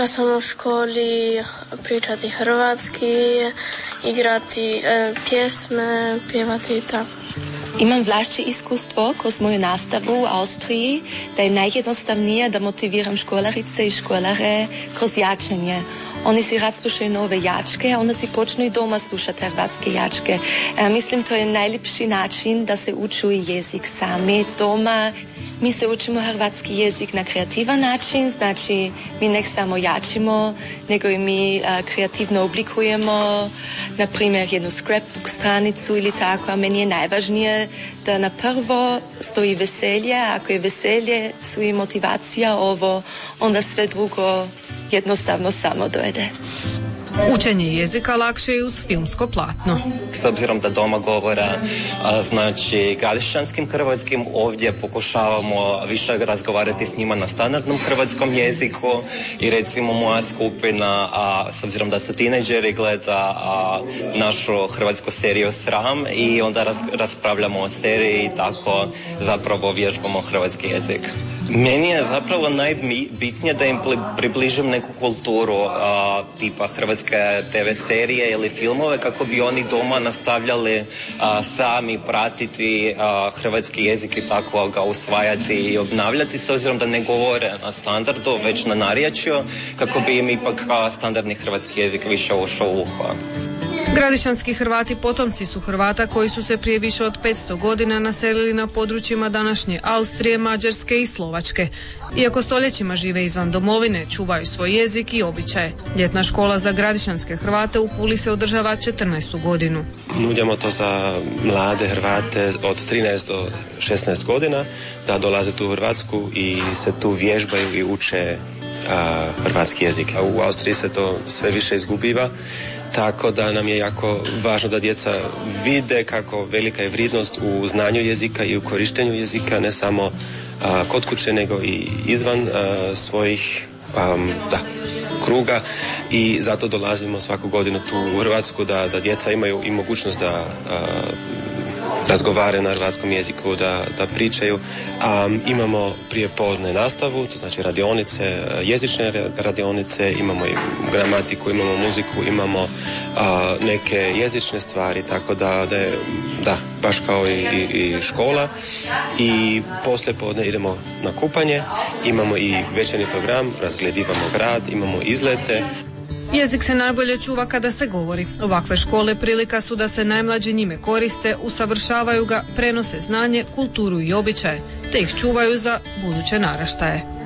Ja sam u školi pričati hrvatski, igrati pjesme, pjevati i tako. Imam vlašće iskustvo kroz moju nastavu u Austriji, da je najjednostavnije da motiviram školarice i školare kroz jačanje. Oni si rad slušaju nove jačke, a onda si počnu i doma slušati hrvatske jačke. Mislim, to je najljepši način da se učuju jezik sami doma. Mi se učimo hrvatski jezik na kreativan način, znači mi ne samo jačimo, nego i mi kreativno oblikujemo, na primjer jednu scrapbook stranicu ili tako, a meni je najvažnije da na prvo stoji veselje, a ako je veselje, su i motivacija ovo, onda sve drugo jednostavno samo dojde. Učenje jezika lakše je uz filmsko platno. S obzirom da doma govora znači gradišćanskim hrvatskim, ovdje pokušavamo više razgovarati s njima na standardnom hrvatskom jeziku i recimo moja skupina, s obzirom da su tinejdžeri, gleda našu hrvatsku seriju Sram i onda raspravljamo o seriji i tako zapravo vježbamo hrvatski jezik. Meni je zapravo najbitnije da im približim neku kulturu tipa hrvatske TV serije ili filmove kako bi oni doma nastavljali sami pratiti hrvatski jezik i tako ga usvajati i obnavljati s obzirom da ne govore na standardu već na narječju kako bi im ipak standardni hrvatski jezik više ušao u uho. Gradišćanski Hrvati potomci su Hrvata koji su se prije više od 500 godina naselili na područjima današnje Austrije, Mađarske i Slovačke. Iako stoljećima žive izvan domovine, čuvaju svoj jezik i običaje. Ljetna škola za gradišćanske Hrvate u Puli se održava 14. godinu. Nudimo to za mlade Hrvate od 13 do 16 godina da dolaze tu u Hrvatsku i se tu vježbaju i uče hrvatski jezik. U Austriji se to sve više izgubiva. Tako da nam je jako važno da djeca vide kako velika je vrijednost u znanju jezika i u korištenju jezika, ne samo kod kuće, nego i izvan svojih kruga i zato dolazimo svaku godinu tu u Hrvatsku da djeca imaju i mogućnost da razgovare na hrvatskom jeziku, da pričaju. Imamo prijepodne nastavu, to znači radionice, jezične radionice, imamo i gramatiku, imamo muziku, imamo neke jezične stvari, tako da je baš kao i škola. I poslije podne idemo na kupanje, imamo i večernji program, razgledivamo grad, imamo izlete. Jezik se najbolje čuva kada se govori. Ovakve škole prilika su da se najmlađi njime koriste, usavršavaju ga, prenose znanje, kulturu i običaje, te ih čuvaju za buduće naraštaje.